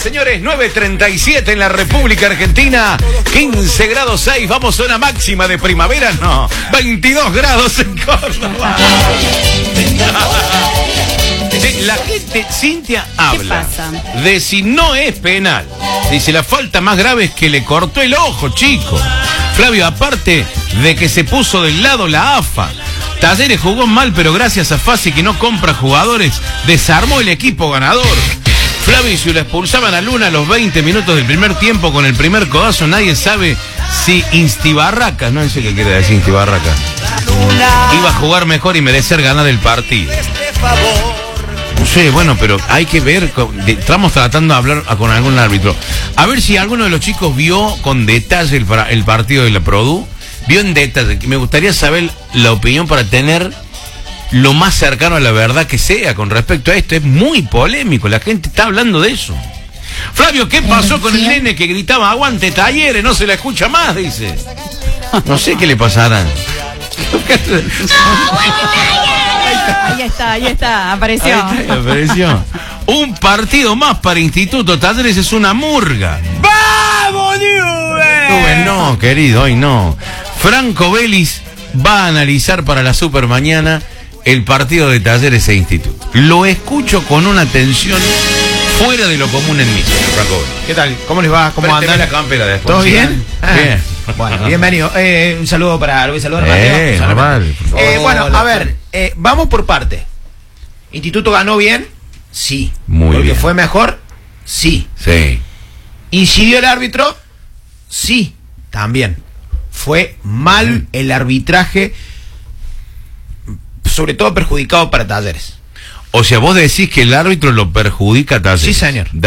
señores, 9:37 en la República Argentina, 15 grados 6, vamos a una máxima de primavera, no, 22 grados en Córdoba. La gente, Cintia, habla de si no es penal. Dice, la falta más grave es que le cortó el ojo, chico. Flavio, aparte de que se puso del lado la AFA, Talleres jugó mal, pero gracias a Fassi, que no compra jugadores, desarmó el equipo ganador. Flavio, si lo expulsaban a Luna a los 20 minutos del primer tiempo con el primer codazo, nadie sabe si Instibarracas, no sé qué quiere decir Instibarracas, iba a jugar mejor y merecer ganar el partido. No sé, bueno, pero hay que ver, estamos tratando de hablar con algún árbitro, a ver si alguno de los chicos vio con detalle el partido de la Produ, vio en detalle. Me gustaría saber la opinión para tener lo más cercano a la verdad que sea con respecto a esto. Es muy polémico, la gente está hablando de eso. Flavio, ¿qué pasó con el nene que gritaba aguante Talleres? No se la escucha más, dice. No sé qué le pasará. Ahí está, apareció. Apareció. Un partido más para Instituto Talleres es una murga. ¡Vamos, Nube! No, querido, hoy no. Franco Vélez va a analizar para la Super Mañana el partido de Talleres e Instituto. Lo escucho con una atención fuera de lo común en mí, señor Franco Vélez. ¿Qué tal? ¿Cómo les va? ¿Cómo andan? La campera después. ¿Todo bien? Bien. Bueno, bienvenido. Un saludo para Luis, saludo normal. Bueno, a ver, vamos por parte. ¿Instituto ganó bien? Sí. Muy bien. ¿Porque fue mejor? Sí. Sí. ¿Incidió el árbitro? Sí, también. Fue mal el arbitraje, sobre todo perjudicado para Talleres. O sea, vos decís que el árbitro lo perjudica a Talleres. Sí, señor.